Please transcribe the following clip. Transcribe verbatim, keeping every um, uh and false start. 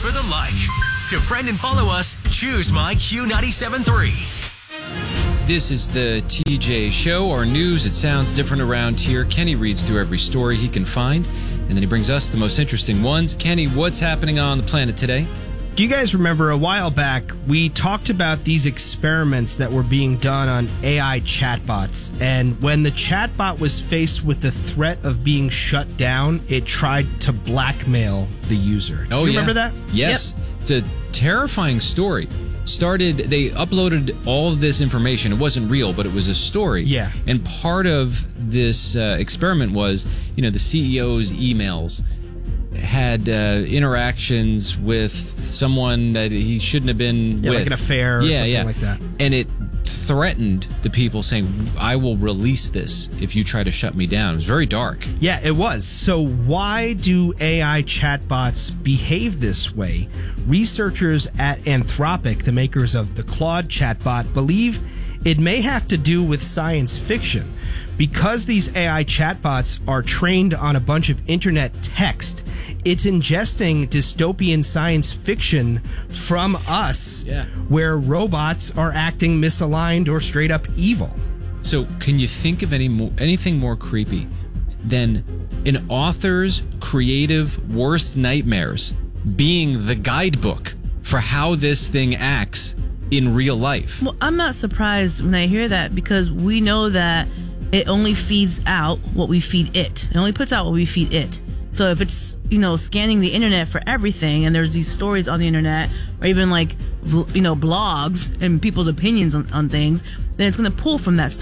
for the like. To friend and follow us, choose My Q ninety-seven point three. This is the T J Show, our news. It sounds different around here. Kenny reads through every story he can find, and then he brings us the most interesting ones. Kenny, what's happening on the planet today? Do you guys remember a while back, we talked about these experiments that were being done on A I chatbots, and when the chatbot was faced with the threat of being shut down, it tried to blackmail the user. Oh, Do you yeah. remember that? Yes. Yep. It's a terrifying story. Started, they uploaded all of this information. It wasn't real, but it was a story. Yeah. And part of this uh, experiment was, you know, the C E O's emails had uh, interactions with someone that he shouldn't have been Yeah, with. like an affair or yeah, something yeah. like that. And it threatened the people, saying, I will release this if you try to shut me down. It was very dark. Yeah, it was. So why do A I chatbots behave this way? Researchers at Anthropic, the makers of the Claude chatbot, believe it may have to do with science fiction. Because these A I chatbots are trained on a bunch of internet text, it's ingesting dystopian science fiction from us, Yeah. where robots are acting misaligned or straight up evil. So, can you think of any mo- anything more creepy than an author's creative worst nightmares being the guidebook for how this thing acts in real life? Well, I'm not surprised when I hear that, because we know that it only feeds out what we feed it. It only puts out what we feed it. So if it's, you know, scanning the internet for everything, and there's these stories on the internet, or even like, you know, blogs and people's opinions on, on things, then it's going to pull from that stuff.